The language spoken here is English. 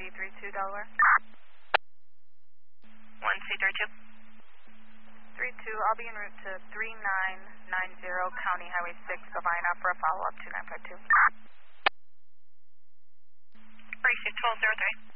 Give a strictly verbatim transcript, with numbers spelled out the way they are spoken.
three two Delaware. one C three two. three two, I'll be en route to three nine nine zero County Highway six, Savannah for a follow-up two nine five two. Receive twelve zero three.